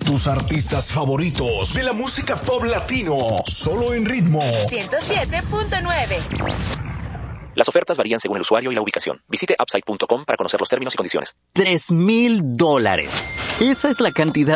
Tus artistas favoritos de la música pop latino, solo en Ritmo 107.9. Las ofertas varían según el usuario y la ubicación. Visite Upside.com para conocer los términos y condiciones. $3,000. Esa es la cantidad